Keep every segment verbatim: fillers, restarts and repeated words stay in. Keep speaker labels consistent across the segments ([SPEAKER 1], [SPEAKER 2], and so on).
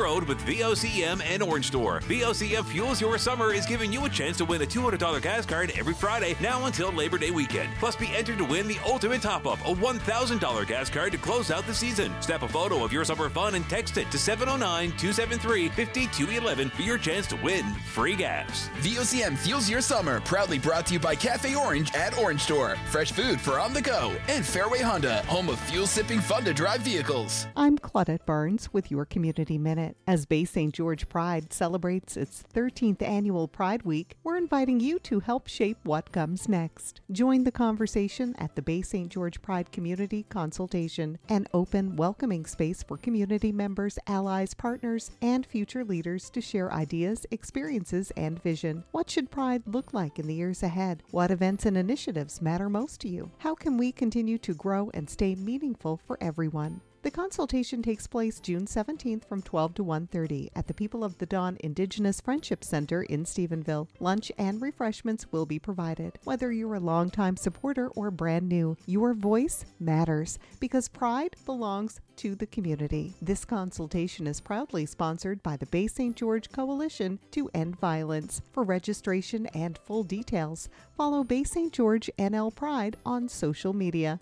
[SPEAKER 1] road with V O C M and Orange Store. V O C M Fuels Your Summer is giving you a chance to win a two hundred dollars gas card every Friday now until Labor Day weekend. Plus, be entered to win the ultimate top-up, a one thousand dollars gas card to close out the season. Snap a photo of your summer fun and text it to seven oh nine, two seven three, five two one one for your chance to win free gas.
[SPEAKER 2] V O C M Fuels Your Summer, proudly brought to you by Cafe Orange at Orange Store. Fresh food for on the go. And Fairway Honda, home of fuel-sipping, fun-to-drive vehicles.
[SPEAKER 3] I'm Claudette Burns with your Community Minute. As Bay Saint George Pride celebrates its thirteenth annual Pride Week, we're inviting you to help shape what comes next. Join the conversation at the Bay Saint George Pride Community Consultation, an open, welcoming space for community members, allies, partners, and future leaders to share ideas, experiences, and vision. What should Pride look like in the years ahead? What events and initiatives matter most to you? How can we continue to grow and stay meaningful for everyone? The consultation takes place June seventeenth from twelve to one thirty at the People of the Dawn Indigenous Friendship Center in Stephenville. Lunch and refreshments will be provided. Whether you're a longtime supporter or brand new, your voice matters because Pride belongs to the community. This consultation is proudly sponsored by the Bay Saint George Coalition to End Violence. For registration and full details, follow Bay Saint George N L Pride on social media.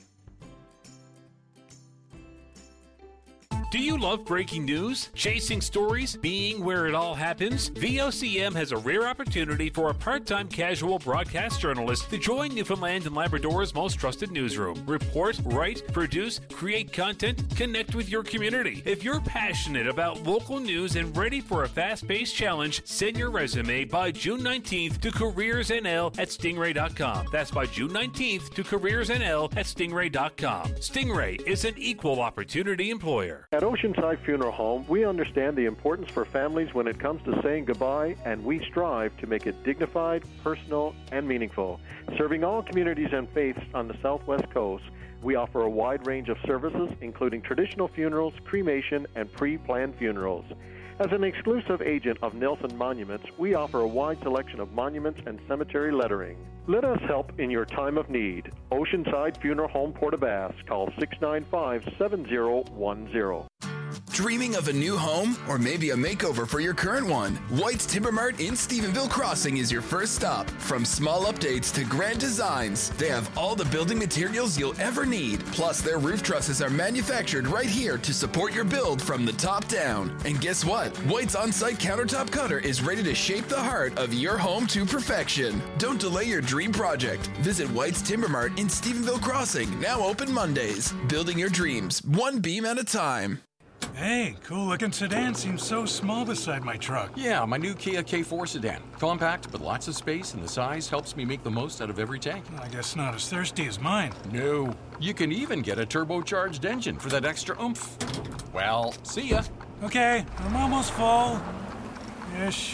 [SPEAKER 1] Do you love breaking news? Chasing stories? Being where it all happens? V O C M has a rare opportunity for a part-time casual broadcast journalist to join Newfoundland and Labrador's most trusted newsroom. Report, write, produce, create content, connect with your community. If you're passionate about local news and ready for a fast-paced challenge, send your resume by June nineteenth to careersnl at stingray dot com. That's by June nineteenth to careersnl at stingray dot com. Stingray is an equal opportunity employer.
[SPEAKER 4] At Oceanside Funeral Home, we understand the importance for families when it comes to saying goodbye, and we strive to make it dignified, personal, and meaningful. Serving all communities and faiths on the Southwest Coast, we offer a wide range of services, including traditional funerals, cremation, and pre-planned funerals. As an exclusive agent of Nelson Monuments, we offer a wide selection of monuments and cemetery lettering. Let us help in your time of need. Oceanside Funeral Home, Port aux Basques. Call six nine five, seven zero one zero.
[SPEAKER 2] Dreaming of a new home or maybe a makeover for your current one? White's Timber Mart in Stephenville Crossing is your first stop. From small updates to grand designs, they have all the building materials you'll ever need. Plus, their roof trusses are manufactured right here to support your build from the top down. And guess what? White's on-site countertop cutter is ready to shape the heart of your home to perfection. Don't delay your dream project. Visit White's Timber Mart in Stephenville Crossing, now open Mondays. Building your dreams, one beam at a time.
[SPEAKER 5] Hey, cool-looking sedan seems so small beside my truck.
[SPEAKER 6] Yeah, my new Kia K four sedan. Compact, but lots of space, and the size helps me make the most out of every tank.
[SPEAKER 5] I guess not as thirsty as mine.
[SPEAKER 6] No. You can even get a turbocharged engine for that extra oomph. Well, see ya.
[SPEAKER 5] Okay, I'm almost full. Ish.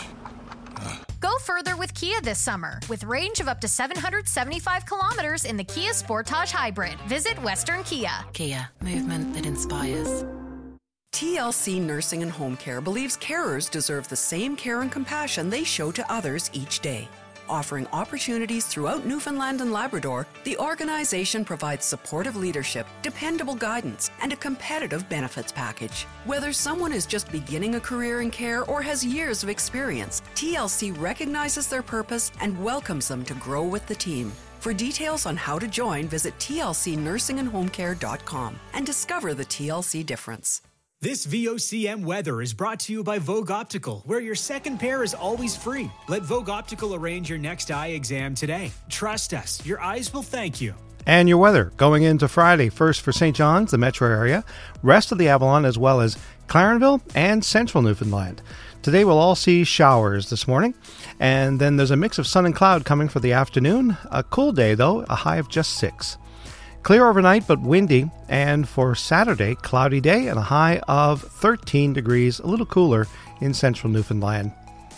[SPEAKER 7] Go further with Kia this summer. With range of up to seven hundred seventy-five kilometers in the Kia Sportage Hybrid. Visit Western Kia.
[SPEAKER 8] Kia, movement that inspires. T L C Nursing and Home Care believes carers deserve the same care and compassion they show to others each day. Offering opportunities throughout Newfoundland and Labrador, the organization provides supportive leadership, dependable guidance, and a competitive benefits package. Whether someone is just beginning a career in care or has years of experience, T L C recognizes their purpose and welcomes them to grow with the team. For details on how to join, visit T L C nursing and home care dot com and discover the T L C difference.
[SPEAKER 9] This V O C M weather is brought to you by Vogue Optical, where your second pair is always free. Let Vogue Optical arrange your next eye exam today. Trust us, your eyes will thank you.
[SPEAKER 10] And your weather going into Friday, first for Saint John's, the metro area, rest of the Avalon, as well as Clarenville and central Newfoundland. Today we'll all see showers this morning, and then there's a mix of sun and cloud coming for the afternoon. A cool day, though, a high of just six. Clear overnight, but windy, and for Saturday, cloudy day and a high of thirteen degrees, a little cooler in central Newfoundland.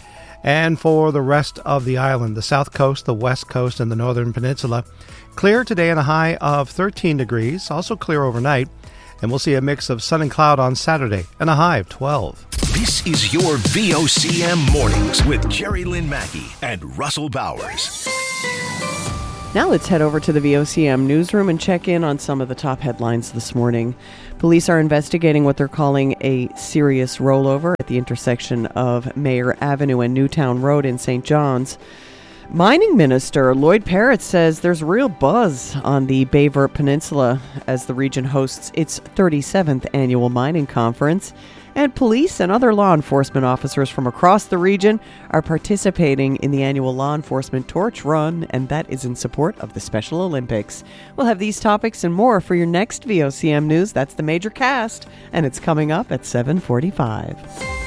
[SPEAKER 10] And for the rest of the island, the south coast, the west coast, and the northern peninsula, clear today and a high of thirteen degrees, also clear overnight, and we'll see a mix of sun and cloud on Saturday and a high of twelve.
[SPEAKER 11] This is your V O C M Mornings with Jerry Lynn Mackey and Russell Bowers.
[SPEAKER 12] Now let's head over to the V O C M newsroom and check in on some of the top headlines this morning. Police are investigating what they're calling a serious rollover at the intersection of Mayor Avenue and Newtown Road in Saint John's. Mining Minister Lloyd Parrott says there's real buzz on the Baie-Verte Peninsula as the region hosts its thirty-seventh annual mining conference. And police and other law enforcement officers from across the region are participating in the annual Law Enforcement Torch Run, and that is in support of the Special Olympics. We'll have these topics and more for your next V O C M News. That's the Major Cast, and it's coming up at seven forty-five.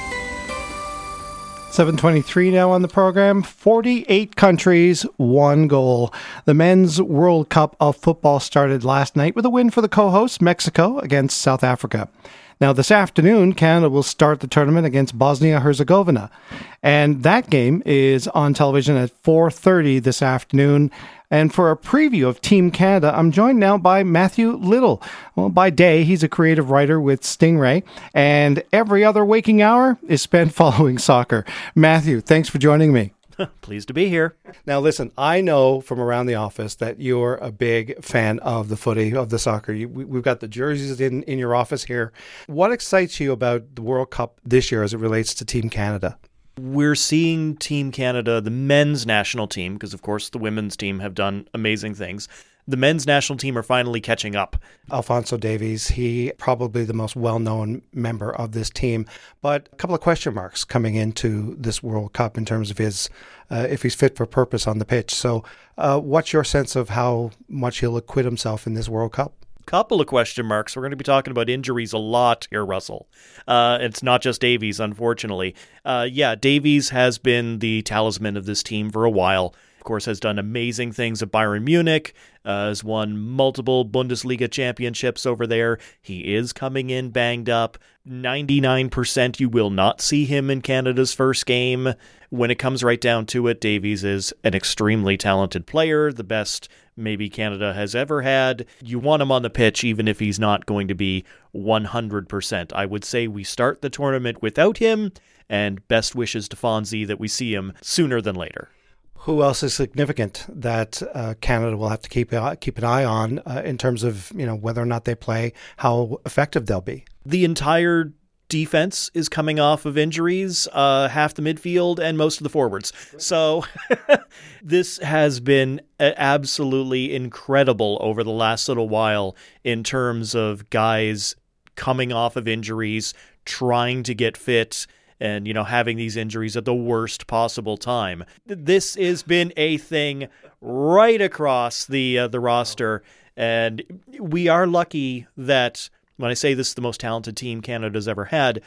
[SPEAKER 10] seven twenty-three now on the program. forty-eight countries, one goal. The Men's World Cup of Football started last night with a win for the co-hosts, Mexico, against South Africa. Now, this afternoon, Canada will start the tournament against Bosnia-Herzegovina. And that game is on television at four thirty this afternoon. And for a preview of Team Canada, I'm joined now by Matthew Little. Well, by day, he's a creative writer with Stingray, and every other waking hour is spent following soccer. Matthew, thanks for joining me.
[SPEAKER 13] Pleased to be here.
[SPEAKER 10] Now, listen, I know from around the office that you're a big fan of the footy, of the soccer. You, we, we've got the jerseys in, in your office here. What excites you about the World Cup this year as it relates to Team Canada?
[SPEAKER 13] We're seeing Team Canada, the men's national team, because of course the women's team have done amazing things. The men's national team are finally catching up.
[SPEAKER 10] Alphonso Davies, he probably the most well-known member of this team, but a couple of question marks coming into this World Cup in terms of his, uh, if he's fit for purpose on the pitch. So uh, what's your sense of how much he'll acquit himself in this World Cup?
[SPEAKER 13] Couple of question marks. We're going to be talking about injuries a lot here, Russell. Uh, it's not just Davies, unfortunately. Uh, yeah, Davies has been the talisman of this team for a while. Of course, has done amazing things at Bayern Munich, uh, has won multiple Bundesliga championships over there. He is coming in banged up. ninety-nine percent you will not see him in Canada's first game. When it comes right down to it, Davies is an extremely talented player, the best maybe Canada has ever had. You want him on the pitch even if he's not going to be one hundred percent. I would say we start the tournament without him, and best wishes to Fonzie that we see him sooner than later.
[SPEAKER 10] Who else is significant that uh, Canada will have to keep uh, keep an eye on uh, in terms of, you know, whether or not they play, how effective they'll be?
[SPEAKER 13] The entire defense is coming off of injuries, uh, half the midfield and most of the forwards. So this has been absolutely incredible over the last little while in terms of guys coming off of injuries, trying to get fit, and, you know, having these injuries at the worst possible time. This has been a thing right across the uh, the roster, and we are lucky that, when I say this is the most talented team Canada's ever had,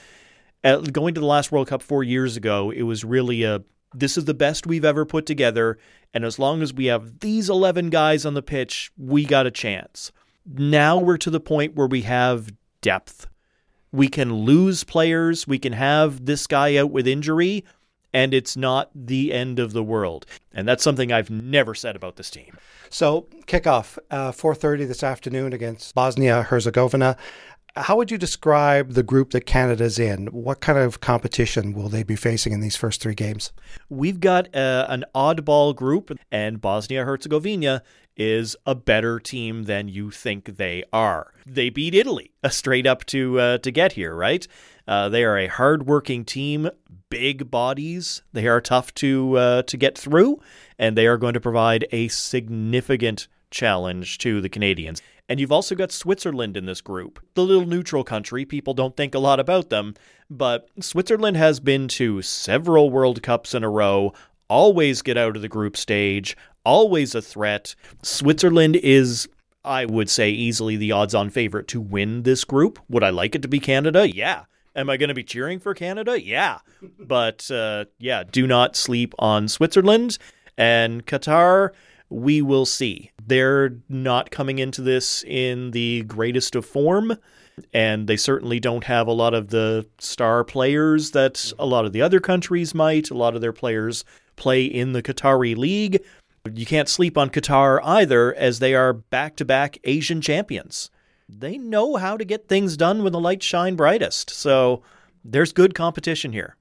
[SPEAKER 13] at going to the last World Cup four years ago, it was really a, this is the best we've ever put together, and as long as we have these eleven guys on the pitch, we got a chance. Now we're to the point where we have depth. We can lose players, we can have this guy out with injury, and it's not the end of the world. And that's something I've never said about this team.
[SPEAKER 10] So, kickoff, uh, four thirty this afternoon against Bosnia-Herzegovina. How would you describe the group that Canada's in? What kind of competition will they be facing in these first three games?
[SPEAKER 13] We've got uh, an oddball group, and Bosnia-Herzegovina is a better team than you think they are. They beat Italy uh, straight up to uh, to get here, right? Uh, they are a hard-working team, big bodies. They are tough to uh, to get through, and they are going to provide a significant challenge to the Canadians. And you've also got Switzerland in this group. The little neutral country, people don't think a lot about them, but Switzerland has been to several World Cups in a row, always get out of the group stage, always a threat. Switzerland is, I would say, easily the odds-on favorite to win this group. Would I like it to be Canada? Yeah. Am I going to be cheering for Canada? Yeah. But, uh, yeah, do not sleep on Switzerland. And Qatar, we will see. They're not coming into this in the greatest of form, and they certainly don't have a lot of the star players that a lot of the other countries might. A lot of their players play in the Qatari League. You can't sleep on Qatar either, as they are back-to-back Asian champions. They know how to get things done when the lights shine brightest, so there's good competition here.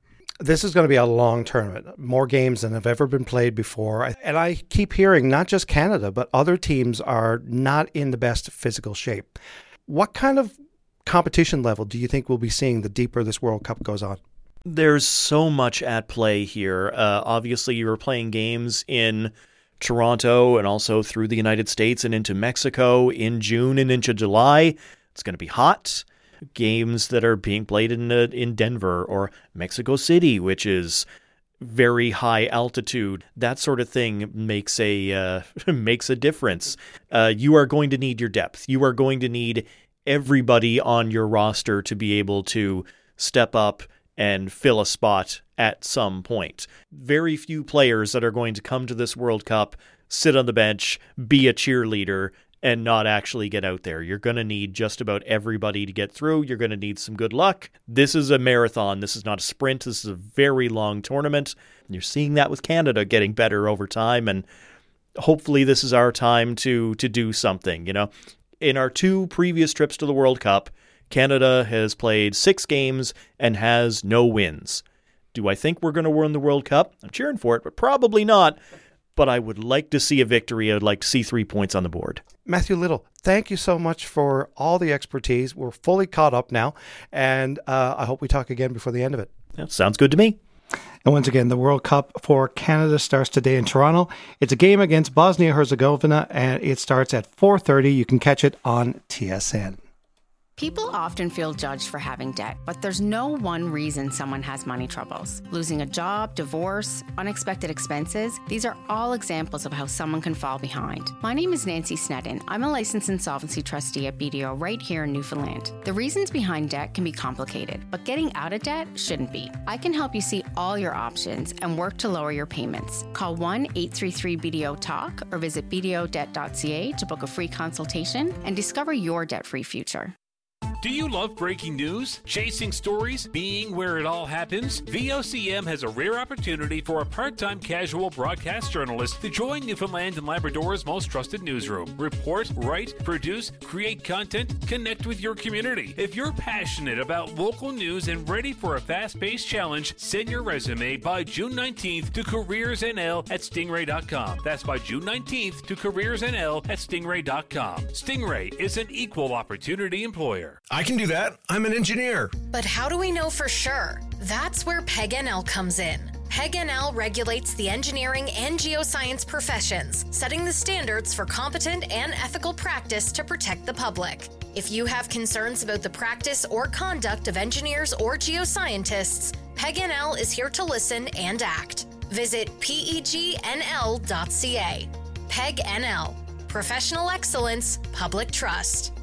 [SPEAKER 10] This is going to be a long tournament, more games than have ever been played before. And I keep hearing not just Canada, but other teams are not in the best physical shape. What kind of competition level do you think we'll be seeing the deeper this World Cup goes on?
[SPEAKER 13] There's so much at play here. Uh, obviously, you were playing games in Toronto and also through the United States and into Mexico in June and into July. It's going to be hot. Games that are being played in uh, in Denver or Mexico City, which is very high altitude. That sort of thing makes a uh, makes a difference. Uh, you are going to need your depth. You are going to need everybody on your roster to be able to step up and fill a spot at some point. Very few players that are going to come to this World Cup, sit on the bench, be a cheerleader, and not actually get out there. You're going to need just about everybody to get through. You're going to need some good luck. This is a marathon. This is not a sprint. This is a very long tournament. You're seeing that with Canada getting better over time, and hopefully this is our time to to do something. You know, in our two previous trips to the World Cup, Canada has played six games and has no wins. Do I think we're going to win the World Cup? I'm cheering for it, but probably not. But I would like to see a victory. I'd like to see three points on the board.
[SPEAKER 10] Matthew Little, thank you so much for all the expertise. We're fully caught up now, and uh, I hope we talk again before the end of it.
[SPEAKER 13] That sounds good to me.
[SPEAKER 10] And once again, the World Cup for Canada starts today in Toronto. It's a game against Bosnia-Herzegovina, and it starts at four thirty. You can catch it on T S N.
[SPEAKER 14] People often feel judged for having debt, but there's no one reason someone has money troubles. Losing a job, divorce, unexpected expenses, these are all examples of how someone can fall behind. My name is Nancy Sneddon. I'm a licensed insolvency trustee at B D O right here in Newfoundland. The reasons behind debt can be complicated, but getting out of debt shouldn't be. I can help you see all your options and work to lower your payments. Call one eight three three B D O talk or visit b d o debt dot c a to book a free consultation and discover your debt-free future.
[SPEAKER 1] Do you love breaking news? Chasing stories? Being where it all happens? V O C M has a rare opportunity for a part-time casual broadcast journalist to join Newfoundland and Labrador's most trusted newsroom. Report, write, produce, create content, connect with your community. If you're passionate about local news and ready for a fast-paced challenge, send your resume by June nineteenth to careersnl at stingray dot com. That's by June nineteenth to careersnl at stingray dot com. Stingray is an equal opportunity employer.
[SPEAKER 15] I can do that. I'm an engineer.
[SPEAKER 7] But how do we know for sure? That's where P E G N L comes in. P E G N L regulates the engineering and geoscience professions, setting the standards for competent and ethical practice to protect the public. If you have concerns about the practice or conduct of engineers or geoscientists, P E G N L is here to listen and act. Visit P E G N L dot C A. P E G N L. Professional excellence, public trust.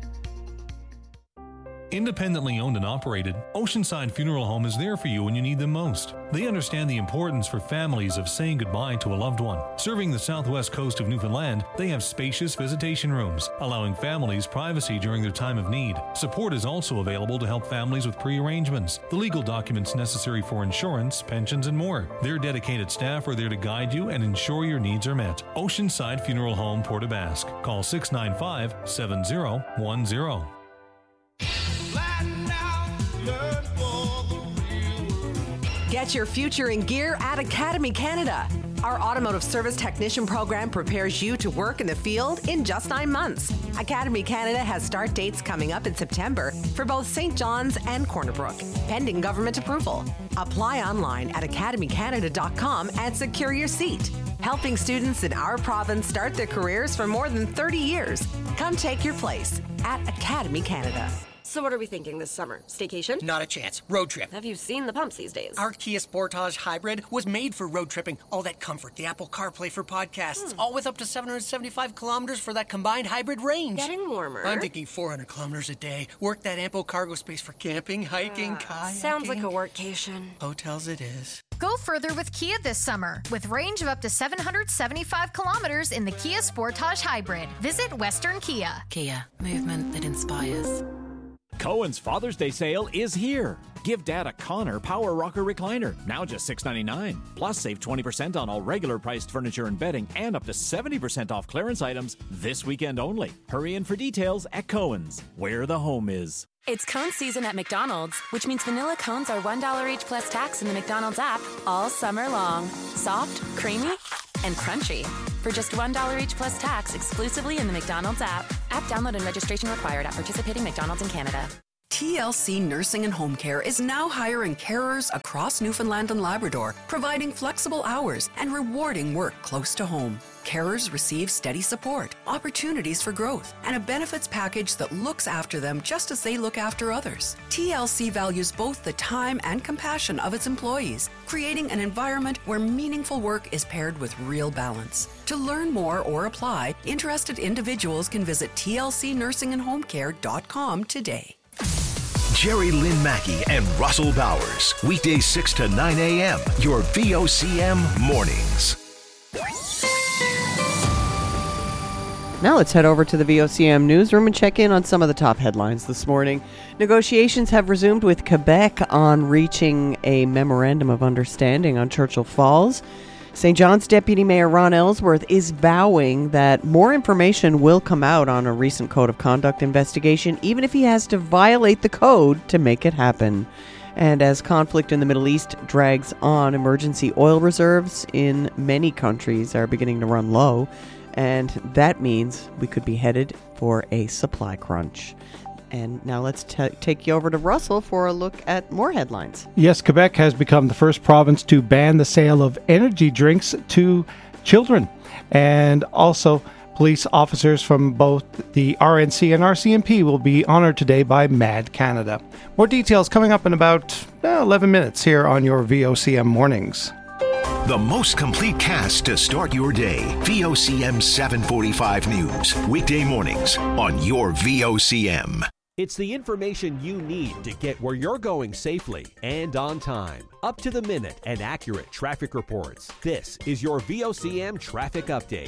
[SPEAKER 16] Independently owned and operated, Oceanside Funeral Home is there for you when you need them most. They understand the importance for families of saying goodbye to a loved one. Serving the southwest coast of Newfoundland, they have spacious visitation rooms, allowing families privacy during their time of need. Support is also available to help families with pre-arrangements, the legal documents necessary for insurance, pensions, and more. Their dedicated staff are there to guide you and ensure your needs are met. Oceanside Funeral Home, Port aux Basques. Call six nine five, seven zero one zero.
[SPEAKER 17] Get your future in gear at Academy Canada. Our automotive service technician program prepares you to work in the field in just nine months. Academy Canada has start dates coming up in September for both Saint John's and Corner Brook, pending government approval. Apply online at academy canada dot com and secure your seat. Helping students in our province start their careers for more than thirty years. Come take your place at Academy Canada.
[SPEAKER 18] So what are we thinking this summer? Staycation?
[SPEAKER 19] Not a chance. Road trip.
[SPEAKER 18] Have you seen the pumps these days?
[SPEAKER 19] Our Kia Sportage Hybrid was made for road tripping. All that comfort, the Apple CarPlay for podcasts, hmm. all with up to seven hundred seventy-five kilometers for that combined hybrid range.
[SPEAKER 18] Getting warmer.
[SPEAKER 19] I'm thinking four hundred kilometers a day. Work that ample cargo space for camping, hiking, uh, kayaking.
[SPEAKER 18] Sounds like a workcation.
[SPEAKER 19] Hotels it is.
[SPEAKER 7] Go further with Kia this summer with range of up to seven hundred seventy-five kilometers in the Kia Sportage Hybrid. Visit Western Kia.
[SPEAKER 8] Kia, movement that inspires.
[SPEAKER 20] Cohen's Father's Day sale is here. Give Dad a Connor Power Rocker Recliner, now just six ninety-nine. Plus, save twenty percent on all regular priced furniture and bedding and up to seventy percent off clearance items this weekend only. Hurry in for details at Cohen's, where the home is.
[SPEAKER 21] It's cone season at McDonald's, which means vanilla cones are one dollar each plus tax in the McDonald's app all summer long. Soft, creamy, and crunchy. For just one dollar each plus tax exclusively in the McDonald's app. App download and registration required at participating McDonald's in Canada.
[SPEAKER 8] T L C Nursing and Home Care is now hiring carers across Newfoundland and Labrador, providing flexible hours and rewarding work close to home. Carers receive steady support, opportunities for growth, and a benefits package that looks after them just as they look after others. T L C values both the time and compassion of its employees, creating an environment where meaningful work is paired with real balance. To learn more or apply, interested individuals can visit T L C nursing and home care dot com today.
[SPEAKER 11] Jerry Lynn Mackey and Russell Bowers. Weekdays six to nine a.m. Your V O C M mornings.
[SPEAKER 12] Now let's head over to the V O C M newsroom and check in on some of the top headlines this morning. Negotiations have resumed with Quebec on reaching a memorandum of understanding on Churchill Falls. Saint John's Deputy Mayor Ron Ellsworth is vowing that more information will come out on a recent code of conduct investigation, even if he has to violate the code to make it happen. And as conflict in the Middle East drags on, emergency oil reserves in many countries are beginning to run low, and that means we could be headed for a supply crunch. And now let's t- take you over to Russell for a look at more headlines.
[SPEAKER 10] Yes, Quebec has become the first province to ban the sale of energy drinks to children. And also, police officers from both the R N C and R C M P will be honored today by Mad Canada. More details coming up in about uh, eleven minutes here on your V O C M Mornings.
[SPEAKER 11] The most complete cast to start your day. V O C M seven forty-five News. Weekday mornings on your V O C M.
[SPEAKER 22] It's the information you need to get where you're going safely and on time. Up to the minute and accurate traffic reports. This is your V O C M Traffic Update.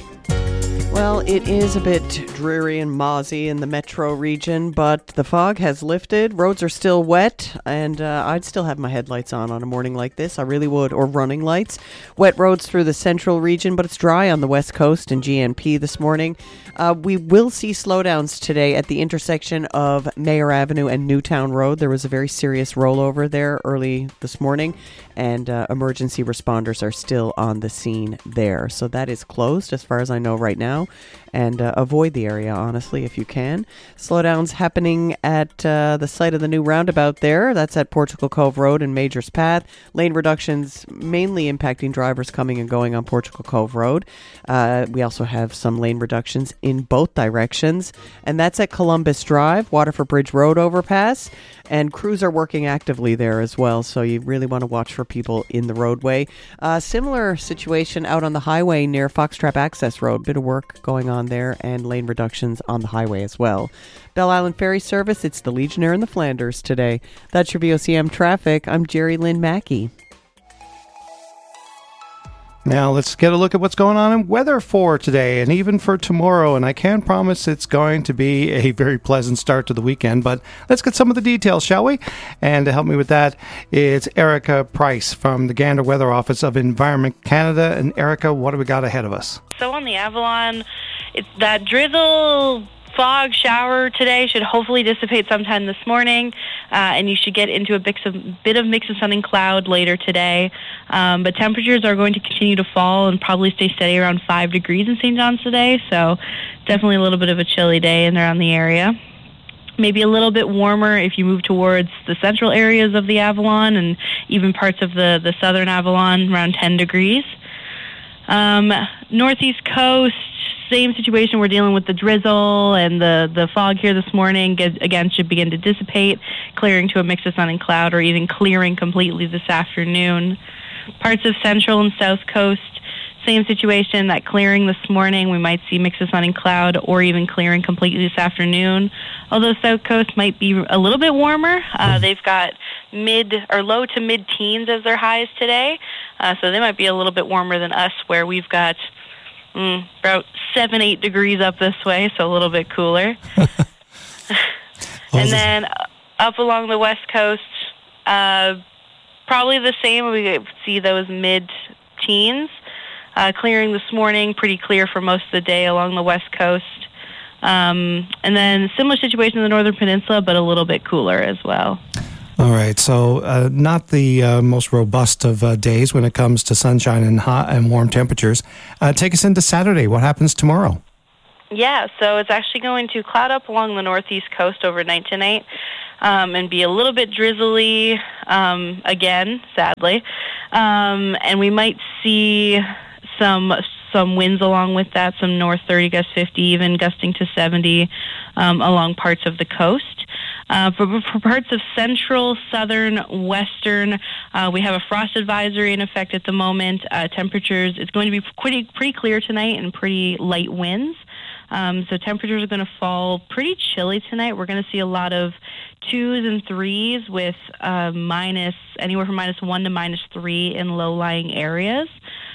[SPEAKER 12] Well, it is a bit dreary and mozzy in the metro region, but the fog has lifted. Roads are still wet, and uh, I'd still have my headlights on on a morning like this. I really would, or running lights. Wet roads through the central region, but it's dry on the west coast and G N P this morning. Uh, we will see slowdowns today at the intersection of Mayor Avenue and Newtown Road. There was a very serious rollover there early this morning, and uh, emergency responders are still on the scene there. So that is closed as far as I know right now, and uh, avoid the area, honestly, if you can. Slowdowns happening at uh, the site of the new roundabout there. That's at Portugal Cove Road and Major's Path. Lane reductions mainly impacting drivers coming and going on Portugal Cove Road. Uh, we also have some lane reductions in both directions, and that's at Columbus Drive, Waterford Bridge Road overpass, and crews are working actively there as well, so you really want to watch for people in the roadway. Uh, similar situation out on the highway near Foxtrap Access Road. Bit of work going on there, and lane reductions on the highway as well. Bell Island Ferry Service, it's the Legionnaire and the Flanders today. That's your V O C M traffic. I'm Jerry Lynn Mackey.
[SPEAKER 10] Now let's get a look at what's going on in weather for today and even for tomorrow. And I can promise it's going to be a very pleasant start to the weekend. But let's get some of the details, shall we? And to help me with that, it's Erica Price from the Gander Weather Office of Environment Canada. And Erica, what do we got ahead of us?
[SPEAKER 23] So on the Avalon, it's that drizzle fog shower today should hopefully dissipate sometime this morning, uh, and you should get into a bit of, bit of mix of sun and cloud later today. Um, but temperatures are going to continue to fall and probably stay steady around five degrees in Saint John's today, so definitely a little bit of a chilly day in around the area. Maybe a little bit warmer if you move towards the central areas of the Avalon and even parts of the, the southern Avalon, around ten degrees. Um, northeast coast, same situation. We're dealing with the drizzle and the, the fog here this morning. Get, again, should begin to dissipate, clearing to a mix of sun and cloud, or even clearing completely this afternoon. Parts of central and south coast, same situation, that clearing this morning. We might see mix of sun and cloud, or even clearing completely this afternoon. Although south coast might be a little bit warmer. Uh, they've got mid or low to mid teens as their highs today. Uh, so they might be a little bit warmer than us, where we've got Mm, about seven, eight degrees up this way, so a little bit cooler. And then up along the west coast, uh, probably the same. We see those mid-teens. Uh, clearing this morning, pretty clear for most of the day along the west coast. Um, and then similar situation in the Northern Peninsula, but a little bit cooler as well.
[SPEAKER 10] All right, so uh, not the uh, most robust of uh, days when it comes to sunshine and hot and warm temperatures. Uh, take us into Saturday. What happens tomorrow?
[SPEAKER 23] Yeah, so it's actually going to cloud up along the northeast coast overnight tonight um, and be a little bit drizzly um, again, sadly. Um, and we might see some some winds along with that, some north thirty, gust fifty, even gusting to seventy um, along parts of the coast. Uh, for, for parts of central, southern, western, uh, we have a frost advisory in effect at the moment. Uh, temperatures, it's going to be pretty, pretty clear tonight and pretty light winds. Um, so temperatures are going to fall pretty chilly tonight. We're going to see a lot of twos and threes with uh, minus anywhere from minus one to minus three in low-lying areas.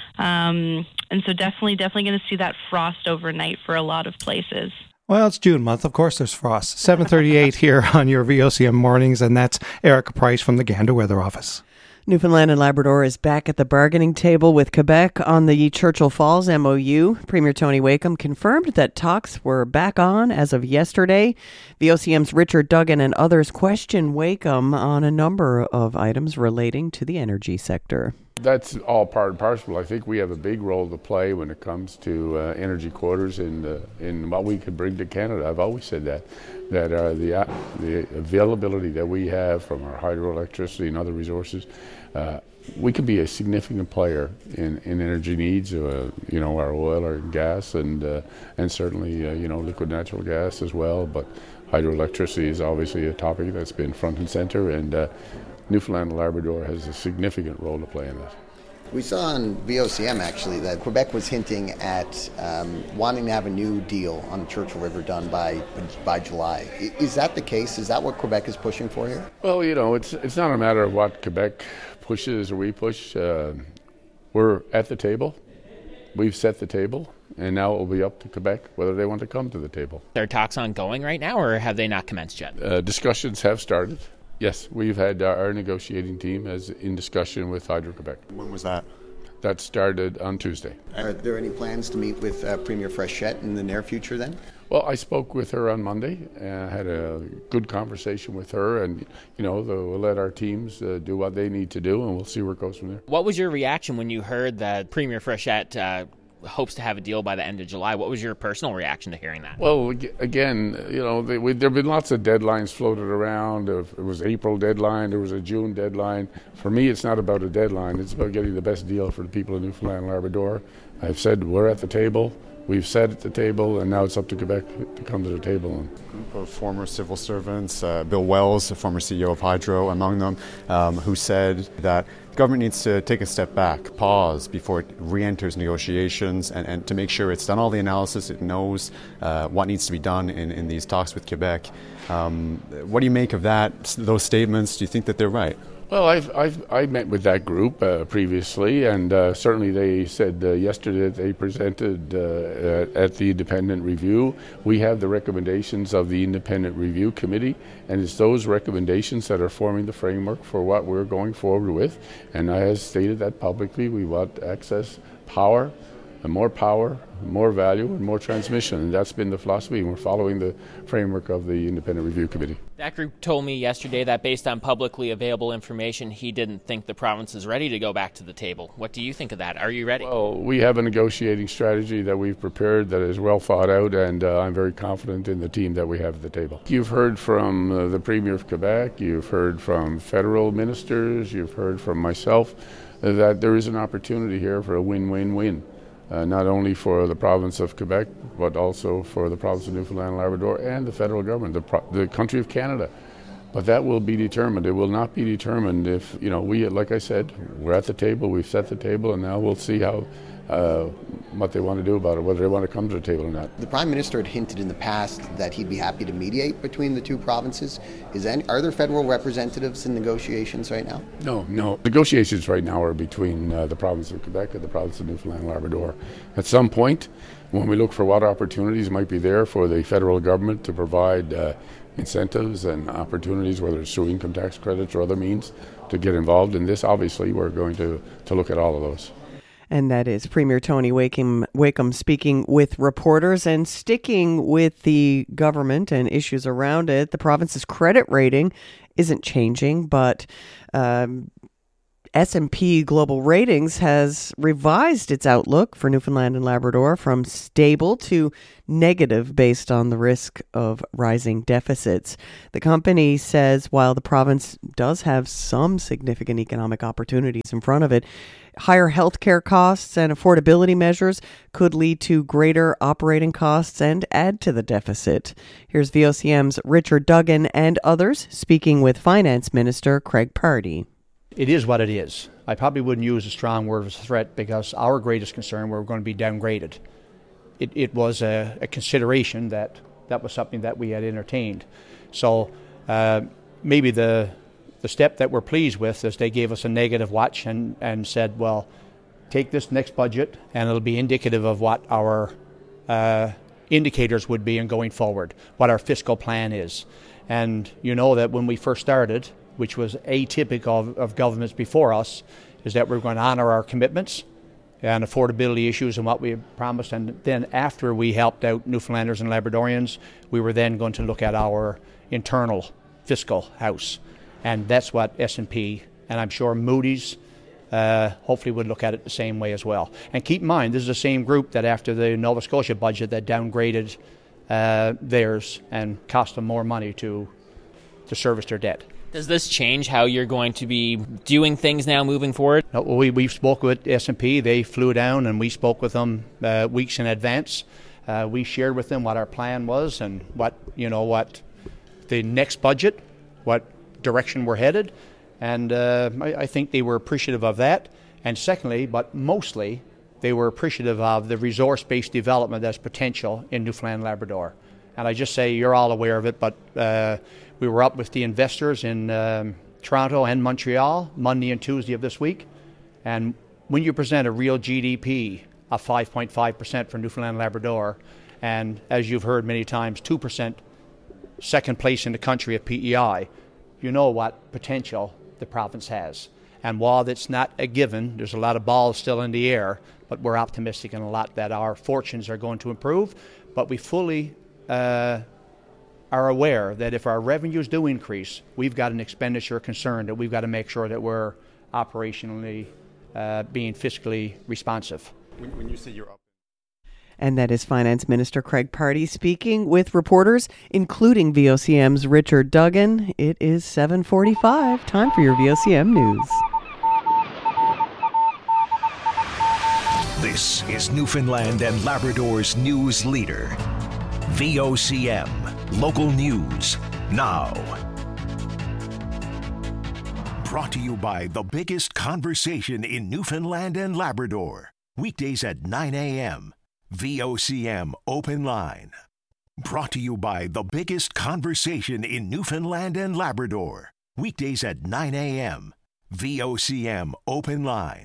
[SPEAKER 23] Um, and so definitely, definitely going to see that frost overnight for a lot of places.
[SPEAKER 10] Well, it's June month. Of course there's frost. seven thirty-eight here on your V O C M mornings, and that's Erica Price from the Gander Weather Office.
[SPEAKER 12] Newfoundland and Labrador is back at the bargaining table with Quebec on the Churchill Falls M O U. Premier Tony Wakeham confirmed that talks were back on as of yesterday. V O C M's Richard Duggan and others question Wakeham on a number of items relating to the energy sector.
[SPEAKER 2] That's all part and parcel. I think we have a big role to play when it comes to uh, energy quotas and uh, in what we can bring to Canada. I've always said that, that uh, the uh, the availability that we have from our hydroelectricity and other resources, uh, we can be a significant player in, in energy needs. Uh, you know, our oil, our gas, and uh, and certainly uh, you know liquid natural gas as well. But hydroelectricity is obviously a topic that's been front and center, and uh, Newfoundland and Labrador has a significant role to play in that.
[SPEAKER 3] We saw on V O C M actually that Quebec was hinting at um, wanting to have a new deal on the Churchill River done by by July. Is that the case? Is that what Quebec is pushing for here?
[SPEAKER 2] Well, you know, it's it's not a matter of what Quebec pushes or we push. Uh, we're at the table. We've set the table, and now it will be up to Quebec whether they want to come to the table.
[SPEAKER 4] Are talks ongoing right now, or have they not commenced yet?
[SPEAKER 2] Uh, discussions have started. Yes, we've had our, our negotiating team as in discussion with Hydro-Quebec.
[SPEAKER 24] When was that?
[SPEAKER 2] That started on Tuesday.
[SPEAKER 3] Are there any plans to meet with uh, Premier Frechette in the near future then?
[SPEAKER 2] Well, I spoke with her on Monday and I had a good conversation with her, and you know, the, we'll let our teams uh, do what they need to do, and we'll see where it goes from there.
[SPEAKER 4] What was your reaction when you heard that Premier Frechette uh, hopes to have a deal by the end of July? What was your personal reaction to hearing that?
[SPEAKER 2] Well, again, you know, they, we, there have been lots of deadlines floated around. It was April deadline, there was a June deadline. For me, it's not about a deadline. It's about getting the best deal for the people of Newfoundland and Labrador. I've said we're at the table. We've sat at the table, and now it's up to Quebec to come to the table.
[SPEAKER 24] A group of former civil servants, uh, Bill Wells, the former C E O of Hydro, among them, um, who said that the government needs to take a step back, pause before it re-enters negotiations, and, and to make sure it's done all the analysis, it knows uh, what needs to be done in, in these talks with Quebec. Um, what do you make of that, those statements? Do you think that they're right?
[SPEAKER 2] Well, I've, I've I met with that group uh, previously, and uh, certainly they said uh, yesterday that they presented uh, at the independent review. We have the recommendations of the independent review committee, and it's those recommendations that are forming the framework for what we're going forward with. And I have stated that publicly. We want access, power, and more power, more value, and more transmission. And that's been the philosophy, and we're following the framework of the independent review committee.
[SPEAKER 4] That group told me yesterday that based on publicly available information, he didn't think the province is ready to go back to the table. What do you think of that? Are you ready?
[SPEAKER 2] Well, we have a negotiating strategy that we've prepared that is well thought out, and uh, I'm very confident in the team that we have at the table. You've heard from uh, the Premier of Quebec, you've heard from federal ministers, you've heard from myself uh, that there is an opportunity here for a win-win-win. Uh, not only for the province of Quebec, but also for the province of Newfoundland and Labrador and the federal government, the, pro- the country of Canada. But that will be determined. It will not be determined if, you know, we, like I said, we're at the table, we've set the table, and now we'll see how, uh, what they want to do about it, whether they want to come to the table or not.
[SPEAKER 3] The Prime Minister had hinted in the past that he'd be happy to mediate between the two provinces. Is any, are there federal representatives in negotiations right now?
[SPEAKER 2] No, no. Negotiations right now are between uh, the province of Quebec and the province of Newfoundland and Labrador. At some point, when we look for what opportunities might be there for the federal government to provide uh, incentives and opportunities, whether it's through income tax credits or other means, to get involved in this, obviously we're going to, to look at all of those.
[SPEAKER 12] And that is Premier Tony Wakeham, Wakeham speaking with reporters. And sticking with the government and issues around it, the province's credit rating isn't changing, but um, S and P Global Ratings has revised its outlook for Newfoundland and Labrador from stable to negative based on the risk of rising deficits. The company says while the province does have some significant economic opportunities in front of it, higher healthcare costs and affordability measures could lead to greater operating costs and add to the deficit. Here's V O C M's Richard Duggan and others speaking with Finance Minister Craig Pardy.
[SPEAKER 5] It is what it is. I probably wouldn't use a strong word as a threat because our greatest concern, we're going to be downgraded. It, it was a, a consideration that that was something that we had entertained. So uh, maybe the the step that we're pleased with is they gave us a negative watch and, and said, well, take this next budget and it'll be indicative of what our uh, indicators would be in going forward, what our fiscal plan is. And you know that when we first started, which was atypical of, of governments before us, is that we're going to honor our commitments and affordability issues and what we promised. And then after we helped out Newfoundlanders and Labradorians, we were then going to look at our internal fiscal house. And that's what S and P, and I'm sure Moody's, uh, hopefully would look at it the same way as well. And keep in mind, this is the same group that after the Nova Scotia budget that downgraded uh, theirs and cost them more money to to service their debt.
[SPEAKER 4] Does this change how you're going to be doing things now moving forward?
[SPEAKER 5] No, we we spoke with S and P. They flew down and we spoke with them uh, weeks in advance. Uh, we shared with them what our plan was and what you know what the next budget, what direction we're headed, and uh, I, I think they were appreciative of that. And secondly, but mostly, they were appreciative of the resource-based development that's potential in Newfoundland and Labrador. And I just say you're all aware of it, but uh, we were up with the investors in um, Toronto and Montreal Monday and Tuesday of this week. And when you present a real G D P of five point five percent for Newfoundland and Labrador, and as you've heard many times, two percent second place in the country at P E I, you know what potential the province has. And while it's not a given, there's a lot of balls still in the air, but we're optimistic in a lot that our fortunes are going to improve. But we fully uh, are aware that if our revenues do increase, we've got an expenditure concern that we've got to make sure that we're operationally uh, being fiscally responsive.
[SPEAKER 24] When, when you say you're up.
[SPEAKER 12] And that is Finance Minister Craig Pardy speaking with reporters, including V O C M's Richard Duggan. It is seven forty-five. Time for your V O C M News.
[SPEAKER 11] This is Newfoundland and Labrador's news leader. V O C M. Local news now. Brought to you by the biggest conversation in Newfoundland and Labrador. Weekdays at nine a.m. V O C M Open Line. Brought to you by the biggest conversation in Newfoundland and Labrador. Weekdays at nine a.m. V O C M Open Line.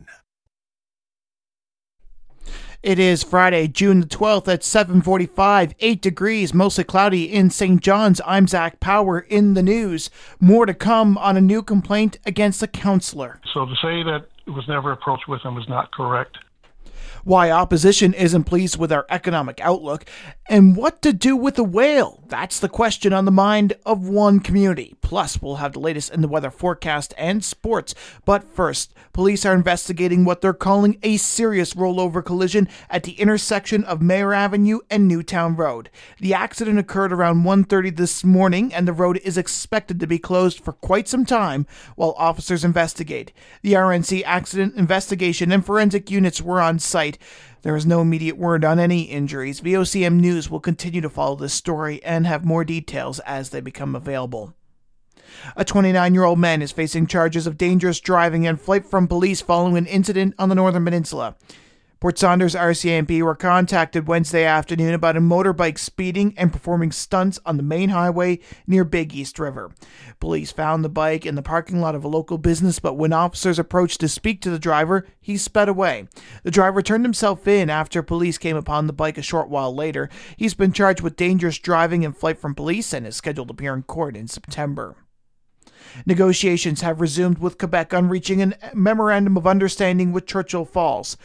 [SPEAKER 6] It is Friday, June the twelfth at seven forty-five, eight degrees, mostly cloudy in Saint John's. I'm Zach Power in the news. More to come on a new complaint against a councillor.
[SPEAKER 9] So to say that it was never approached with him is not correct.
[SPEAKER 6] Why opposition isn't pleased with our economic outlook, and what to do with the whale. That's the question on the mind of one community. Plus, we'll have the latest in the weather forecast and sports. But first, police are investigating what they're calling a serious rollover collision at the intersection of Mayor Avenue and Newtown Road. The accident occurred around one thirty this morning, and the road is expected to be closed for quite some time while officers investigate. The R N C Accident Investigation and Forensic Units were on site. There is no immediate word on any injuries. V O C M News will continue to follow this story and have more details as they become available. A twenty-nine-year-old man is facing charges of dangerous driving and flight from police following an incident on the Northern Peninsula. Port Saunders R C M P were contacted Wednesday afternoon about a motorbike speeding and performing stunts on the main highway near Big East River. Police found the bike in the parking lot of a local business, but when officers approached to speak to the driver, he sped away. The driver turned himself in after police came upon the bike a short while later. He's been charged with dangerous driving and flight from police and is scheduled to appear in court in September. Negotiations have resumed with Quebec on reaching a memorandum of understanding with Churchill Falls.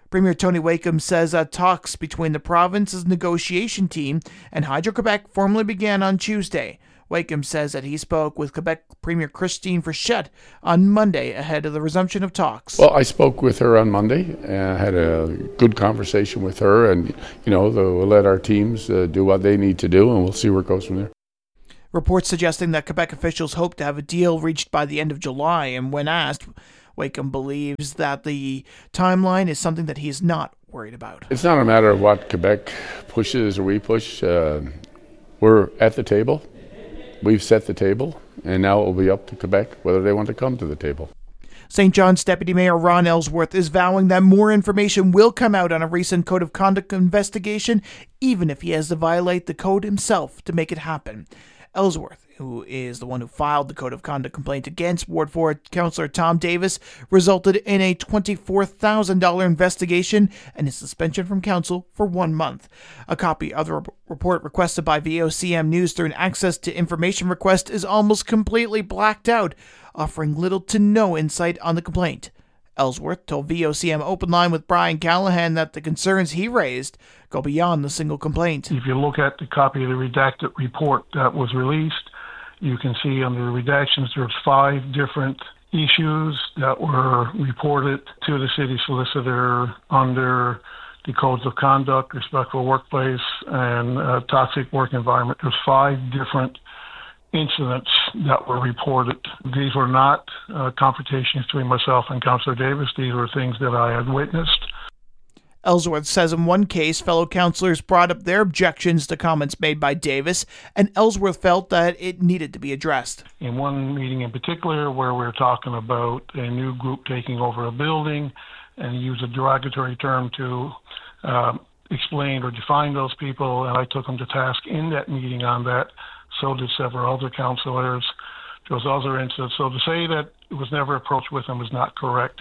[SPEAKER 6] Premier Tony Wakeham says that talks between the province's negotiation team and Hydro-Quebec formally began on Tuesday. Wakeham says that he spoke with Quebec Premier Christine Frechette on Monday ahead of the resumption of talks.
[SPEAKER 2] Well, I spoke with her on Monday and had a good conversation with her, and, you know, we'll let our teams uh, do what they need to do, and we'll see where it goes from there.
[SPEAKER 6] Reports suggesting that Quebec officials hope to have a deal reached by the end of July, and when asked, Wakeham believes that the timeline is something that he is not worried about.
[SPEAKER 2] It's not a matter of what Quebec pushes or we push. Uh, we're at the table. We've set the table, and now it will be up to Quebec whether they want to come to the table.
[SPEAKER 6] Saint John's Deputy Mayor Ron Ellsworth is vowing that more information will come out on a recent Code of Conduct investigation, even if he has to violate the code himself to make it happen. Ellsworth, who is the one who filed the Code of Conduct complaint against Ward four Councillor Tom Davis, resulted in a twenty-four thousand dollars investigation and his suspension from council for one month. A copy of the report requested by V O C M News through an access to information request is almost completely blacked out, offering little to no insight on the complaint. Ellsworth told V O C M Open Line with Brian Callahan that the concerns he raised go beyond the single complaint.
[SPEAKER 9] If you look at the copy of the redacted report that was released, you can see under the redactions there's five different issues that were reported to the city solicitor under the codes of conduct, respectful workplace, and uh, toxic work environment. There's five different incidents that were reported. These were not uh, confrontations between myself and Councillor Davis. These were things that I had witnessed.
[SPEAKER 6] Ellsworth says in one case, fellow councillors brought up their objections to comments made by Davis, and Ellsworth felt that it needed to be addressed.
[SPEAKER 9] In one meeting in particular, where we were talking about a new group taking over a building, and he used a derogatory term to uh, explain or define those people, and I took him to task in that meeting on that. So did several other councillors. There was other incidents. So to say that it was never approached with him is not correct.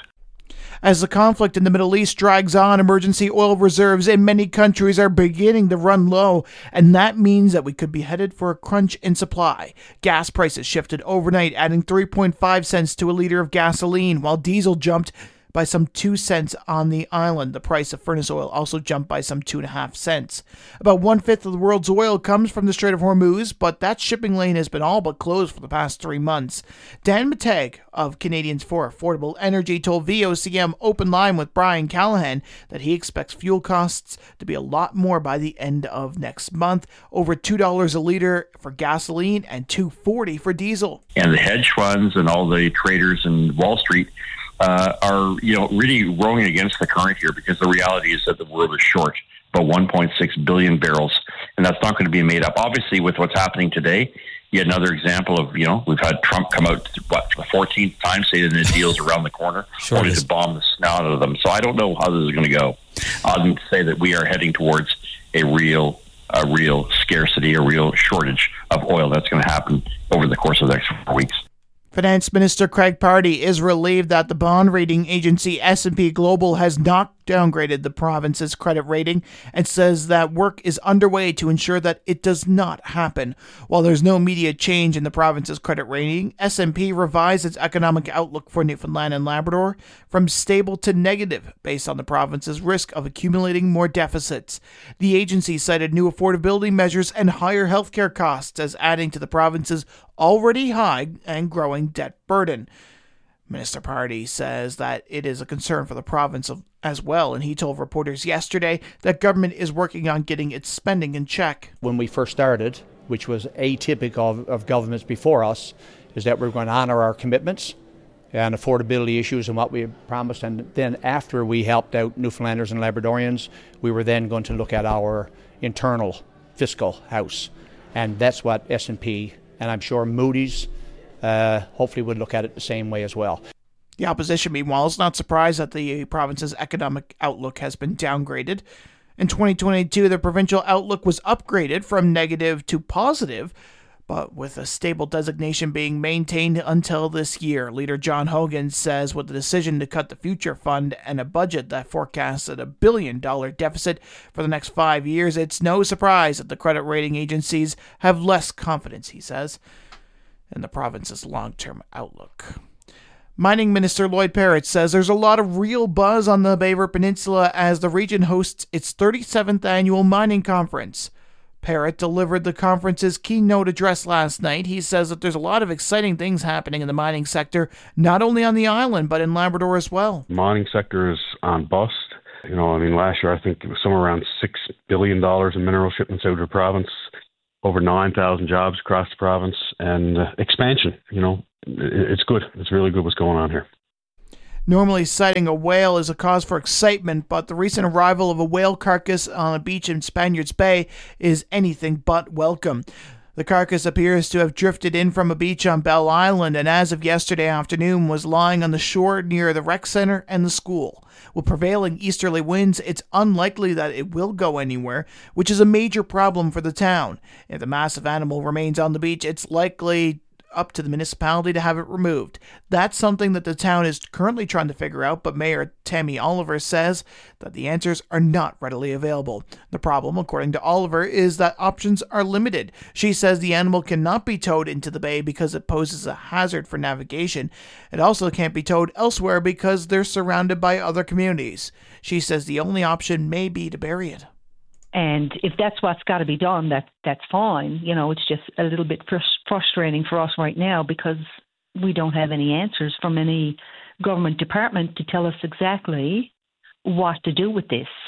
[SPEAKER 6] As the conflict in the Middle East drags on, emergency oil reserves in many countries are beginning to run low, and that means that we could be headed for a crunch in supply. Gas prices shifted overnight, adding three point five cents to a liter of gasoline, while diesel jumped by some two cents on the island. The price of furnace oil also jumped by some two and a half cents. About one-fifth of the world's oil comes from the Strait of Hormuz, but that shipping lane has been all but closed for the past three months. Dan Mateg of Canadians for Affordable Energy told V O C M Open Line with Brian Callahan that he expects fuel costs to be a lot more by the end of next month, over two dollars a liter for gasoline and two dollars and forty cents for diesel.
[SPEAKER 1] And the hedge funds and all the traders in Wall Street Uh, are, you know, really rowing against the current here, because the reality is that the world is short about one point six billion barrels, and that's not going to be made up. Obviously, with what's happening today, yet another example of, you know, we've had Trump come out, what, the fourteenth time saying that the deal's around the corner,
[SPEAKER 13] sure
[SPEAKER 1] only to bomb the snout out of them. So I don't know how this is going to go. I'll say that we are heading towards a real, a real scarcity, a real shortage of oil that's going to happen over the course of the next four weeks.
[SPEAKER 6] Finance Minister Craig Pardy is relieved that the bond rating agency S and P Global has not downgraded the province's credit rating, and says that work is underway to ensure that it does not happen. While there's no immediate change in the province's credit rating, S and P revised its economic outlook for Newfoundland and Labrador from stable to negative based on the province's risk of accumulating more deficits. The agency cited new affordability measures and higher healthcare costs as adding to the province's already high and growing debt burden. Minister Pardy says that it is a concern for the province of, as well, and he told reporters yesterday that government is working on getting its spending in check.
[SPEAKER 5] When we first started, which was atypical of, of governments before us, is that we're going to honour our commitments and affordability issues and what we promised, and then after we helped out Newfoundlanders and Labradorians, we were then going to look at our internal fiscal house, and that's what S and P and I'm sure Moody's Uh, hopefully would look at it the same way as well.
[SPEAKER 6] The opposition, meanwhile, is not surprised that the province's economic outlook has been downgraded. In twenty twenty-two, the provincial outlook was upgraded from negative to positive, but with a stable designation being maintained until this year. Leader John Hogan says with the decision to cut the Future Fund and a budget that forecasted a billion dollar deficit for the next five years, it's no surprise that the credit rating agencies have less confidence, he says, in the province's long-term outlook. Mining Minister Lloyd Parrott says there's a lot of real buzz on the Baver Peninsula as the region hosts its thirty-seventh annual mining conference. Parrott delivered the conference's keynote address last night. He says that there's a lot of exciting things happening in the mining sector, not only on the island, but in Labrador as well.
[SPEAKER 13] The mining sector is on bust. You know, I mean, last year I think it was somewhere around six billion dollars in mineral shipments out of the province, over nine thousand jobs across the province, and uh, expansion. You know, it's good. It's really good what's going on here.
[SPEAKER 6] Normally, sighting a whale is a cause for excitement, but the recent arrival of a whale carcass on a beach in Spaniards Bay is anything but welcome. The carcass appears to have drifted in from a beach on Bell Island, and as of yesterday afternoon was lying on the shore near the rec center and the school. With prevailing easterly winds, it's unlikely that it will go anywhere, which is a major problem for the town. If the massive animal remains on the beach, it's likely up to the municipality to have it removed. That's something that the town is currently trying to figure out, but Mayor Tammy Oliver says that the answers are not readily available. The problem, according to Oliver, is that options are limited. She says the animal cannot be towed into the bay because it poses a hazard for navigation. It also can't be towed elsewhere because they're surrounded by other communities. She says the only option may be to bury it.
[SPEAKER 14] And if that's what's got to be done, that that's fine. You know, it's just a little bit frus- frustrating for us right now because we don't have any answers from any government department to tell us exactly what to do with this.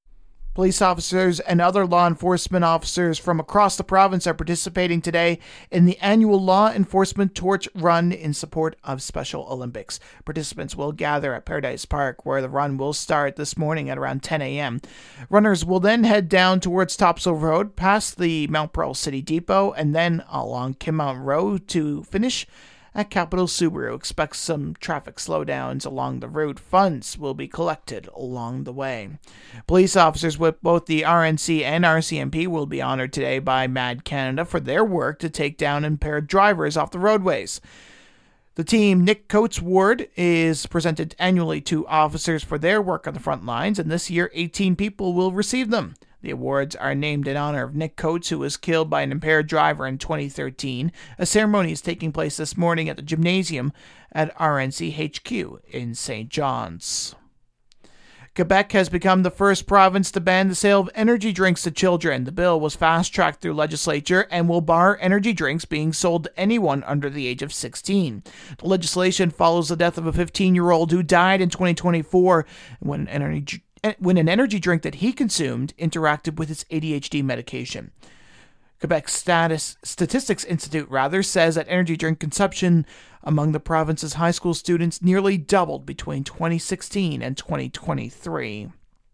[SPEAKER 6] Police officers and other law enforcement officers from across the province are participating today in the annual Law Enforcement Torch Run in support of Special Olympics. Participants will gather at Paradise Park, where the run will start this morning at around ten a.m. Runners will then head down towards Topsail Road, past the Mount Pearl City Depot, and then along Kinmount Road to finish at Capital Subaru. Expect some traffic slowdowns along the route. Funds will be collected along the way. Police officers with both the R N C and R C M P will be honored today by Mad Canada for their work to take down impaired drivers off the roadways. The team Nick Coates Ward is presented annually to officers for their work on the front lines, and this year eighteen people will receive them. The awards are named in honor of Nick Coates, who was killed by an impaired driver in twenty thirteen. A ceremony is taking place this morning at the gymnasium at R N C H Q in Saint John's. Quebec has become the first province to ban the sale of energy drinks to children. The bill was fast-tracked through legislature and will bar energy drinks being sold to anyone under the age of sixteen. The legislation follows the death of a fifteen-year-old who died in twenty twenty-four when energy when an energy drink that he consumed interacted with his A D H D medication. Quebec Status, Statistics Institute rather says that energy drink consumption among the province's high school students nearly doubled between twenty sixteen and twenty twenty-three.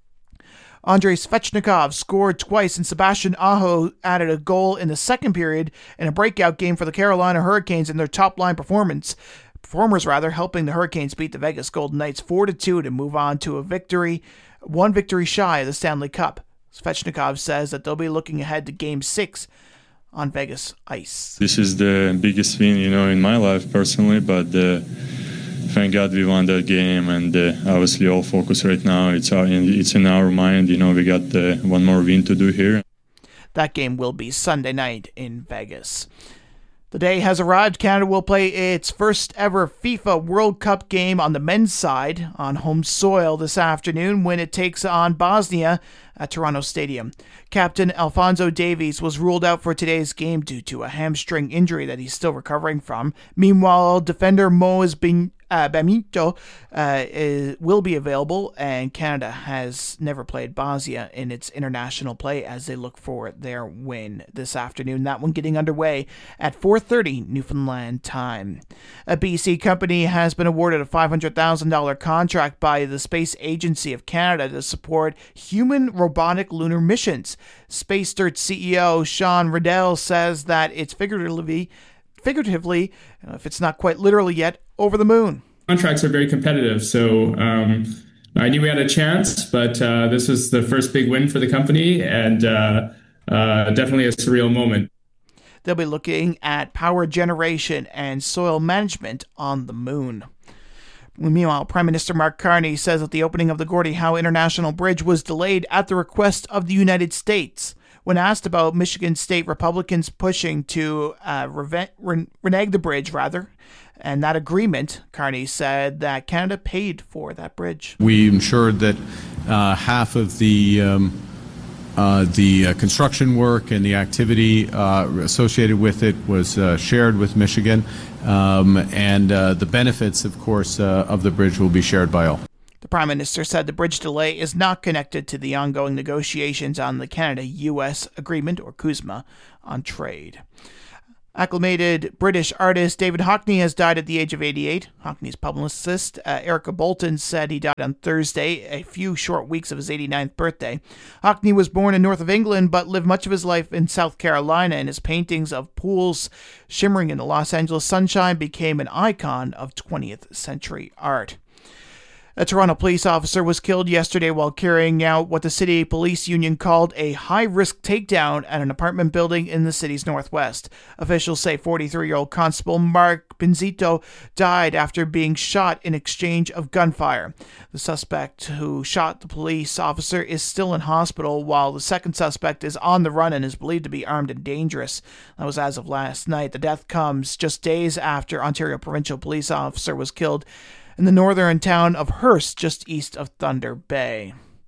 [SPEAKER 6] Andrei Svechnikov scored twice, and Sebastian Aho added a goal in the second period in a breakout game for the Carolina Hurricanes in their top-line performance. Performers, rather, helping the Hurricanes beat the Vegas Golden Knights four to two to move on to a victory, one victory shy of the Stanley Cup. Svechnikov says that they'll be looking ahead to Game six on Vegas ice.
[SPEAKER 15] This is the biggest win, you know, in my life personally, but uh, thank God we won that game, and uh, obviously all focus right now, it's, our, it's in our mind, you know, we got uh, one more win to do here.
[SPEAKER 6] That game will be Sunday night in Vegas. The day has arrived. Canada will play its first ever FIFA World Cup game on the men's side on home soil this afternoon when it takes on Bosnia at Toronto Stadium. Captain Alphonso Davies was ruled out for today's game due to a hamstring injury that he's still recovering from. Meanwhile, defender Moise Bin Uh, Bamito uh, is, will be available, and Canada has never played Bosnia in its international play as they look for their win this afternoon. That one getting underway at four thirty Newfoundland time. A B C company has been awarded a five hundred thousand dollars contract by the Space Agency of Canada to support human robotic lunar missions. Space Dirt C E O Sean Riddell says that it's figuratively figuratively, if it's not quite literally yet, over the moon.
[SPEAKER 16] Contracts are very competitive, so um, I knew we had a chance, but uh, this was the first big win for the company, and uh, uh, definitely a surreal moment.
[SPEAKER 6] They'll be looking at power generation and soil management on the moon. Meanwhile, Prime Minister Mark Carney says that the opening of the Gordie Howe International Bridge was delayed at the request of the United States. When asked about Michigan State Republicans pushing to uh, reve- re- renege the bridge, rather, and that agreement, Carney said that Canada paid for that bridge.
[SPEAKER 7] We ensured that uh, half of the um, uh, the uh, construction work and the activity uh, associated with it was uh, shared with Michigan, um, and uh, the benefits, of course, uh, of the bridge will be shared by all.
[SPEAKER 6] The Prime Minister said the bridge delay is not connected to the ongoing negotiations on the Canada-U S agreement, or CUSMA, on trade. Acclamated British artist David Hockney has died at the age of eighty-eight. Hockney's publicist, uh, Erica Bolton, said he died on Thursday, a few short weeks of his eighty-ninth birthday. Hockney was born in north of England, but lived much of his life in South Carolina, and his paintings of pools shimmering in the Los Angeles sunshine became an icon of twentieth century art. A Toronto police officer was killed yesterday while carrying out what the city police union called a high-risk takedown at an apartment building in the city's northwest. Officials say forty-three-year-old Constable Mark Pinzito died after being shot in exchange of gunfire. The suspect who shot the police officer is still in hospital, while the second suspect is on the run and is believed to be armed and dangerous. That was as of last night. The death comes just days after Ontario provincial police officer was killed in the northern town of Hearst, just east of Thunder Bay.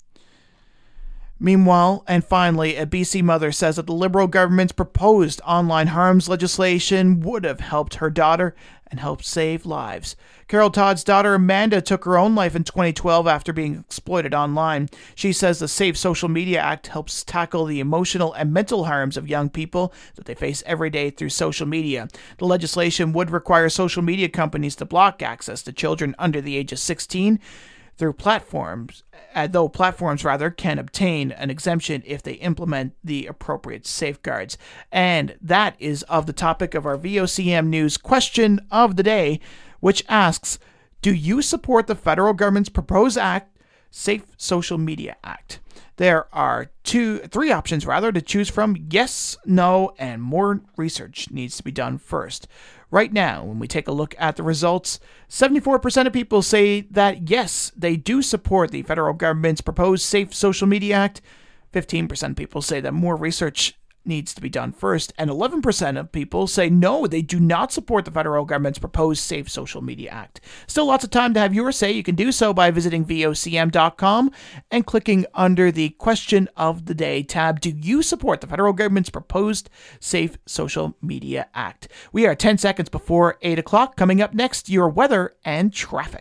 [SPEAKER 6] Meanwhile, and finally, a B C mother says that the Liberal government's proposed online harms legislation would have helped her daughter and helped save lives. Carol Todd's daughter Amanda took her own life in twenty twelve after being exploited online. She says the Safe Social Media Act helps tackle the emotional and mental harms of young people that they face every day through social media. The legislation would require social media companies to block access to children under the age of sixteen through platforms, uh, though platforms rather can obtain an exemption if they implement the appropriate safeguards. And that is of the topic of our V O C M News question of the day, which asks, do you support the federal government's proposed act, Safe Social Media Act? There are two, three options rather to choose from: yes, no, and more research needs to be done first. Right now, when we take a look at the results, seventy-four percent of people say that yes, they do support the federal government's proposed Safe Social Media Act. fifteen percent of people say that more research needs to be done first, and eleven percent of people say no, they do not support the federal government's proposed Safe Social Media Act. Still lots of time to have your say. You can do so by visiting V O C M dot com and clicking under the Question of the Day tab. Do you support the federal government's proposed Safe Social Media Act? We are ten seconds before eight o'clock. Coming up next, your weather and traffic.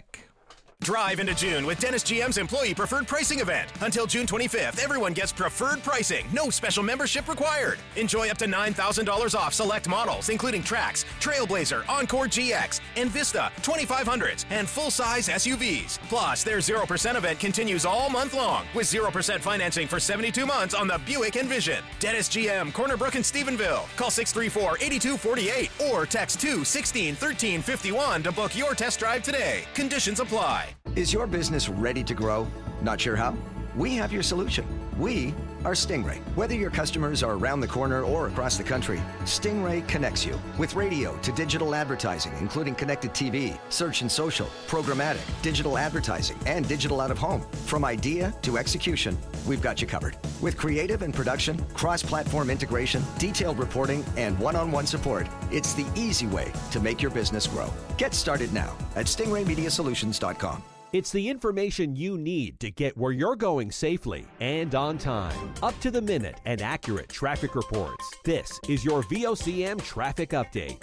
[SPEAKER 17] Drive into June with Dennis G M's Employee Preferred Pricing event. Until June twenty-fifth, everyone gets preferred pricing. No special membership required. Enjoy up to nine thousand dollars off select models, including Trax, Trailblazer, Encore G X, and Vista twenty-five hundreds, and full-size S U Vs. Plus, their zero percent event continues all month long with zero percent financing for seventy-two months on the Buick Envision. Dennis G M, Corner Brook, and Stephenville. Call six three four, eight two four eight or text two one six one three five one to book your test drive today. Conditions apply.
[SPEAKER 18] Is your business ready to grow? Not sure how? We have your solution. We are Stingray. Whether your customers are around the corner or across the country, Stingray connects you with radio to digital advertising, including connected T V, search and social, programmatic, digital advertising, and digital out of home. From idea to execution, we've got you covered. With creative and production, cross-platform integration, detailed reporting, and one-on-one support, it's the easy way to make your business grow. Get started now at stingray media solutions dot com.
[SPEAKER 22] It's the information you need to get where you're going safely and on time. Up to the minute and accurate traffic reports. This is your V O C M Traffic Update.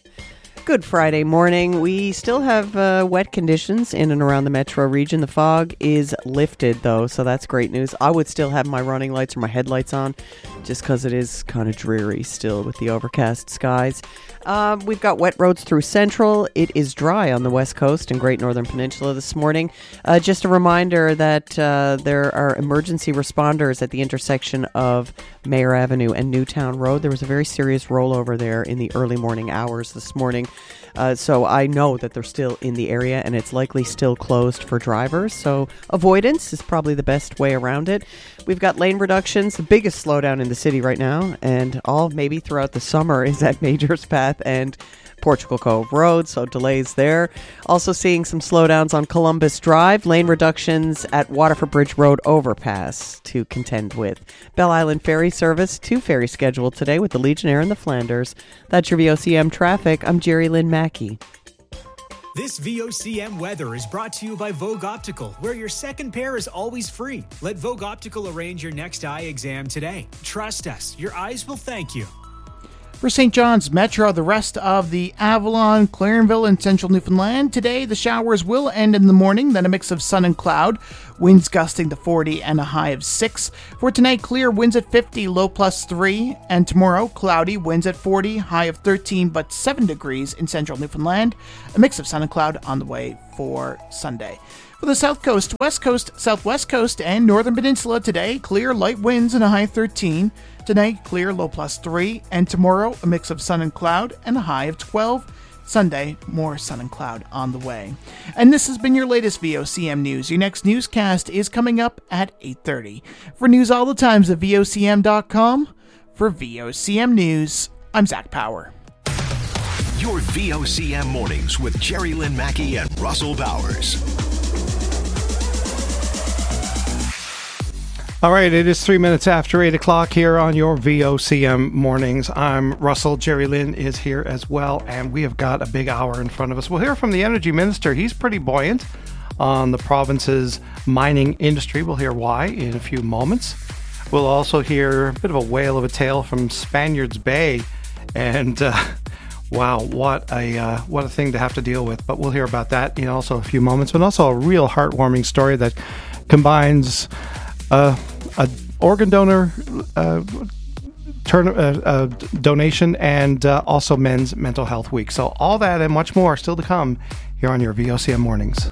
[SPEAKER 12] Good Friday morning. We still have uh, wet conditions in and around the metro region. The fog is lifted, though, so that's great news. I would still have my running lights or my headlights on just because it is kind of dreary still with the overcast skies. Um, we've got wet roads through Central. It is dry on the West Coast and Great Northern Peninsula this morning. Uh, just a reminder that uh, there are emergency responders at the intersection of Mayor Avenue and Newtown Road. There was a very serious rollover there in the early morning hours this morning. Uh, so I know that they're still in the area and it's likely still closed for drivers. So avoidance is probably the best way around it. We've got lane reductions. The biggest slowdown in the city right now and all maybe throughout the summer is at Majors Path and Portugal Cove Road, so delays there. Also seeing some slowdowns on Columbus Drive, lane reductions at Waterford Bridge Road overpass to contend with. Belle Island Ferry service, two ferries scheduled today with the Legionnaire and the Flanders. That's your V O C M traffic. I'm Jerry Lynn Mackey.
[SPEAKER 8] This V O C M weather is brought to you by Vogue Optical, where your second pair is always free. Let Vogue Optical arrange your next eye exam today. Trust us, your eyes will thank you.
[SPEAKER 6] For Saint John's Metro, the rest of the Avalon, Clarenville, and central Newfoundland, today the showers will end in the morning, then a mix of sun and cloud. Winds gusting to forty and a high of six. For tonight, clear, winds at fifty, low plus three. And tomorrow, cloudy, winds at forty, high of thirteen, but seven degrees in central Newfoundland. A mix of sun and cloud on the way for Sunday. For the South Coast, West Coast, Southwest Coast, and Northern Peninsula today, clear, light winds and a high of thirteen. Tonight, clear, low plus three. And tomorrow, a mix of sun and cloud and a high of twelve. Sunday, more sun and cloud on the way. And this has been your latest V O C M News. Your next newscast is coming up at eight thirty. For news all the times at V O C M dot com. For V O C M News, I'm Zach Power.
[SPEAKER 11] Your V O C M Mornings with Jerry Lynn Mackey and Russell Bowers.
[SPEAKER 10] All right, it is three minutes after eight o'clock here on your V O C M Mornings. I'm Russell. Jerry Lynn is here as well, and we have got a big hour in front of us. We'll hear from the Energy Minister. He's pretty buoyant on the province's mining industry. We'll hear why in a few moments. We'll also hear a bit of a whale of a tale from Spaniards Bay, and uh, wow, what a uh, what a thing to have to deal with. But we'll hear about that in also a few moments, but also a real heartwarming story that combines Uh, a organ donor uh, turn, uh, uh, donation and uh, also Men's Mental Health Week. So all that and much more still to come here on your V O C M Mornings.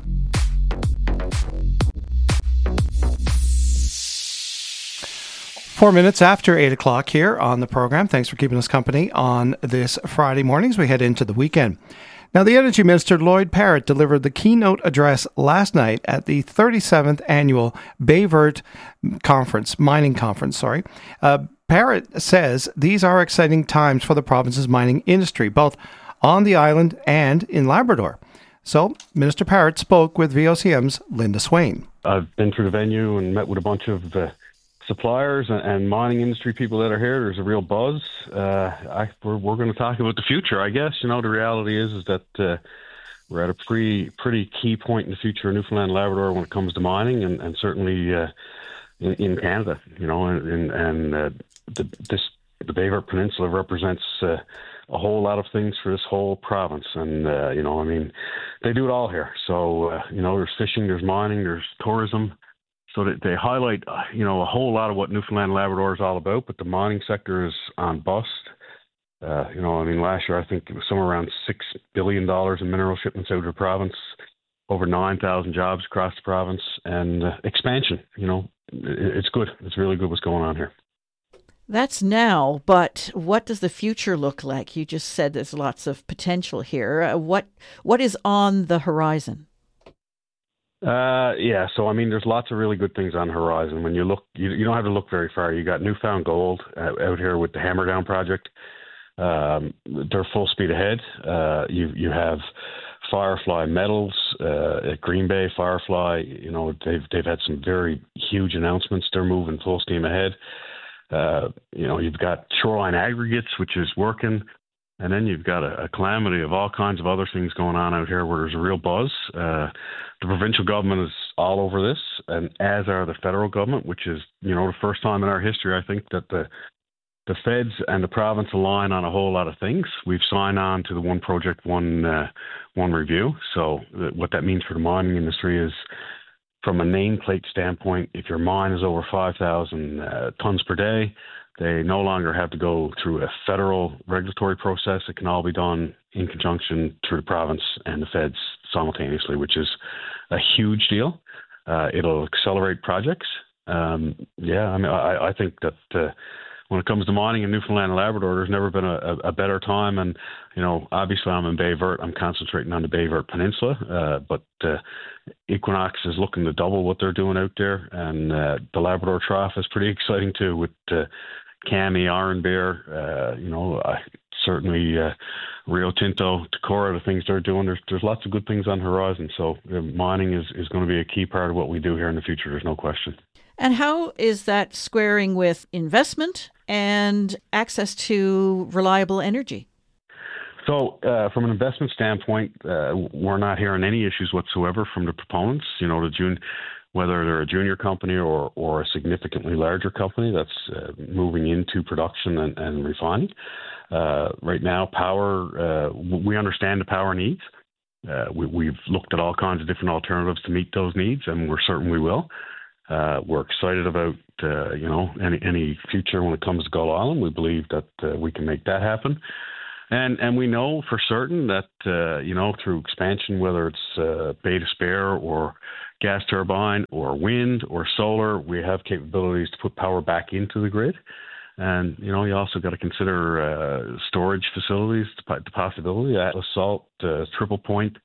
[SPEAKER 10] Four minutes after eight o'clock here on the program. Thanks for keeping us company on this Friday morning as we head into the weekend. Now, the Energy Minister, Lloyd Parrott, delivered the keynote address last night at the thirty-seventh Annual Bayvert Conference, Mining Conference, sorry. Uh, Parrott says these are exciting times for the province's mining industry, both on the island and in Labrador. So, Minister Parrott spoke with V O C M's Linda Swain.
[SPEAKER 13] I've been through the venue and met with a bunch of uh, suppliers and, and mining industry people that are here. There's a real buzz. Uh, I, we're we're going to talk about the future, I guess. You know, the reality is is that uh, we're at a pretty pretty key point in the future of Newfoundland and Labrador when it comes to mining, and, and certainly uh, in, in Canada. You know, and and uh, the, this the Bayvert Peninsula represents uh, a whole lot of things for this whole province, and uh, you know, I mean, they do it all here. So uh, you know, there's fishing, there's mining, there's tourism. So that they highlight, you know, a whole lot of what Newfoundland and Labrador is all about, but the mining sector is on bust. Uh, you know, I mean, last year I think it was somewhere around six billion dollars in mineral shipments out of the province, over nine thousand jobs across the province, and uh, expansion. You know, it, it's good. It's really good what's going on here.
[SPEAKER 19] That's now, but what does the future look like? You just said there's lots of potential here. Uh, what what is on the horizon?
[SPEAKER 13] Uh, yeah, so I mean, there's lots of really good things on the horizon. When you look, you, you don't have to look very far. You got Newfound Gold uh, out here with the Hammerdown project. Um, they're full speed ahead. Uh, you you have Firefly Metals uh, at Green Bay. Firefly, you know, they've they've had some very huge announcements. They're moving full steam ahead. Uh, you know, you've got Shoreline Aggregates, which is working. And then you've got a, a calamity of all kinds of other things going on out here where there's a real buzz. Uh, the provincial government is all over this, and as are the federal government, which is, you know, the first time in our history, I think, that the the feds and the province align on a whole lot of things. We've signed on to the One Project, One uh, One Review. So th- what that means for the mining industry is, from a nameplate standpoint, if your mine is over five thousand uh, tons per day, they no longer have to go through a federal regulatory process. It can all be done in conjunction through the province and the feds simultaneously, which is a huge deal. Uh, it'll accelerate projects. Um, yeah, I mean, I, I think that uh, when it comes to mining in Newfoundland and Labrador, there's never been a, a better time. And, you know, obviously I'm in Bayvert. I'm concentrating on the Bayvert Peninsula, uh, but uh, Equinox is looking to double what they're doing out there. And uh, the Labrador Trough is pretty exciting too with uh, Cami, Iron Bear, uh, you know, uh, certainly uh, Rio Tinto, Tacora, the things they're doing. There's there's lots of good things on the horizon. So uh, mining is, is going to be a key part of what we do here in the future. There's no question.
[SPEAKER 19] And how is that squaring with investment and access to reliable energy?
[SPEAKER 13] So uh, from an investment standpoint, uh, we're not hearing any issues whatsoever from the proponents. You know, the June, whether they're a junior company or, or a significantly larger company that's uh, moving into production and, and refining. Uh, right now, power, uh, we understand the power needs. Uh, we, we've looked at all kinds of different alternatives to meet those needs, and we're certain we will. Uh, we're excited about, uh, you know, any, any future when it comes to Gull Island. We believe that uh, we can make that happen. And and we know for certain that, uh, you know, through expansion, whether it's uh, Bay to Spare or gas turbine or wind or solar, we have capabilities to put power back into the grid. And, you know, you also got to consider uh, storage facilities, the possibility, Atlas Salt, uh, Triple Point.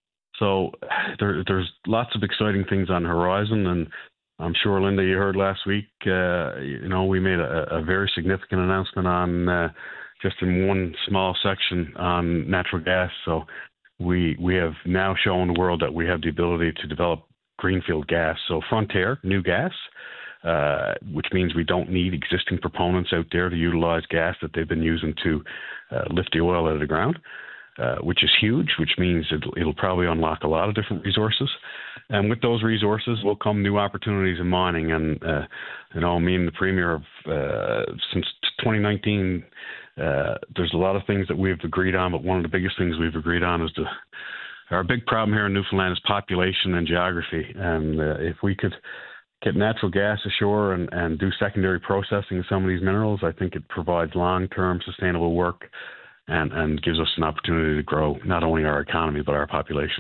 [SPEAKER 13] So there, there's lots of exciting things on the horizon. And I'm sure, Linda, you heard last week, uh, you know, we made a, a very significant announcement on uh, just in one small section on natural gas. So we we have now shown the world that we have the ability to develop greenfield gas. So Frontier, new gas, uh, which means we don't need existing proponents out there to utilize gas that they've been using to uh, lift the oil out of the ground, uh, which is huge, which means it'll, it'll probably unlock a lot of different resources. And with those resources will come new opportunities in mining. And, uh, you know, me and the Premier have, uh, since twenty nineteen, uh, there's a lot of things that we've agreed on, but one of the biggest things we've agreed on is the, our big problem here in Newfoundland is population and geography. And uh, if we could get natural gas ashore and, and do secondary processing of some of these minerals, I think it provides long-term sustainable work and, and gives us an opportunity to grow not only our economy, but our population.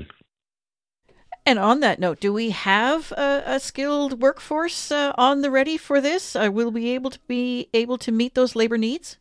[SPEAKER 19] And on that note, do we have a, a skilled workforce uh, on the ready for this? Uh, will we able to be able to meet those labor needs?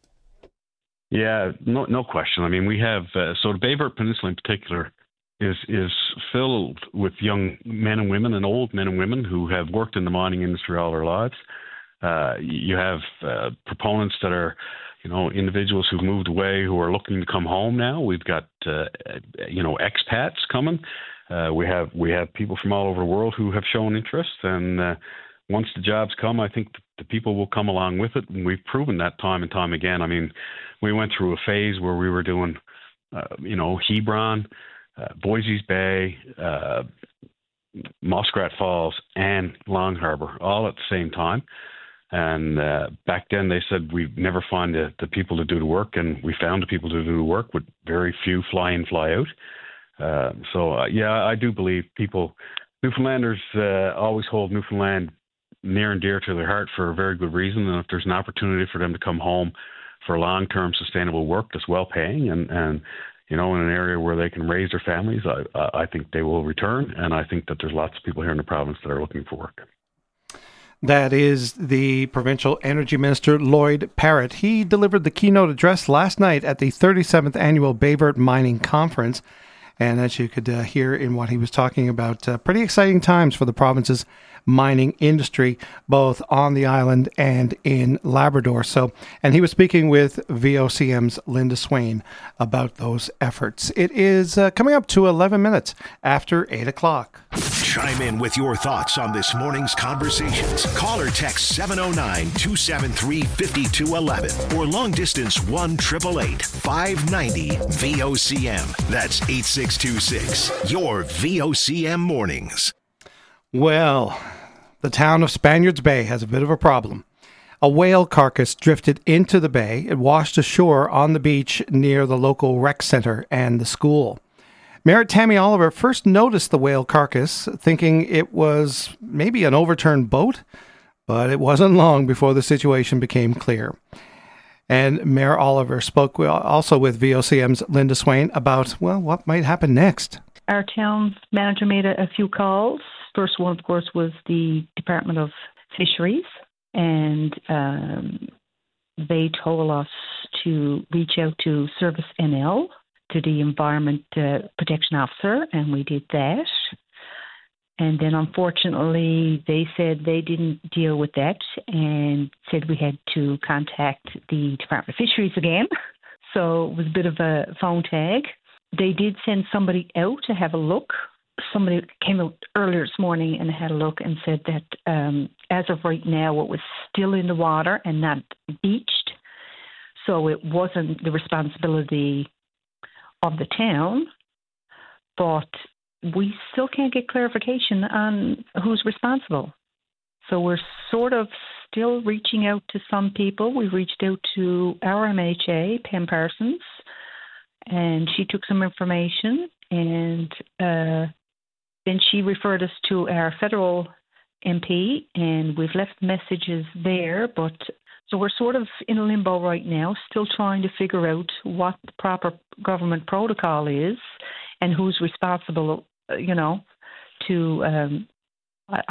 [SPEAKER 13] Yeah, no, no question. I mean, we have uh, so the Baie Verte Peninsula in particular is is filled with young men and women and old men and women who have worked in the mining industry all their lives. Uh, you have uh, proponents that are, you know, individuals who've moved away who are looking to come home now. We've got, uh, you know, expats coming. Uh, we have we have people from all over the world who have shown interest, and uh, once the jobs come, I think the people will come along with it, and we've proven that time and time again. I mean, we went through a phase where we were doing, uh, you know, Hebron, uh, Boise's Bay, uh, Muskrat Falls, and Long Harbour, all at the same time. And uh, back then they said we'd never find the, the people to do the work, and we found the people to do the work with very few fly in, fly out. Uh, so, uh, yeah, I do believe people, Newfoundlanders uh, always hold Newfoundland near and dear to their heart for a very good reason. And if there's an opportunity for them to come home for long-term sustainable work that's well-paying and, and, you know, in an area where they can raise their families, I, I think they will return. And I think that there's lots of people here in the province that are looking for work.
[SPEAKER 10] That is the Provincial Energy Minister, Lloyd Parrott. He delivered the keynote address last night at the thirty-seventh Annual Baie Verte Mining Conference. And as you could uh, hear in what he was talking about, uh, pretty exciting times for the province's mining industry, both on the island and in Labrador. So, and he was speaking with V O C M's Linda Swain about those efforts. It is uh, coming up to eleven minutes after eight o'clock.
[SPEAKER 11] Chime in with your thoughts on this morning's conversations. Call or text seven oh nine, two seven three, five two one one or long distance one eight eight eight, five nine zero V O C M. That's eight six two six. Your V O C M mornings.
[SPEAKER 10] Well, the town of Spaniards Bay has a bit of a problem. A whale carcass drifted into the bay. It washed ashore on the beach near the local rec center and the school. Mayor Tammy Oliver first noticed the whale carcass, thinking it was maybe an overturned boat, but it wasn't long before the situation became clear. And Mayor Oliver spoke also with V O C M's Linda Swain about, well, what might happen next.
[SPEAKER 14] Our town manager made a, a few calls. First one, of course, was the Department of Fisheries, and um, they told us to reach out to Service N L, to the Environment uh, Protection Officer, and we did that. And then, unfortunately, they said they didn't deal with that and said we had to contact the Department of Fisheries again. So it was a bit of a phone tag. They did send somebody out to have a look. Somebody came out earlier this morning and had a look and said that um, as of right now, it was still in the water and not beached. So it wasn't the responsibility of the town, but we still can't get clarification on who's responsible. So we're sort of still reaching out to some people. We reached out to our M H A, Pam Parsons, and she took some information, and uh, then she referred us to our federal M P, and we've left messages there. But so we're sort of in limbo right now, still trying to figure out what the proper government protocol is and who's responsible, you know, to um,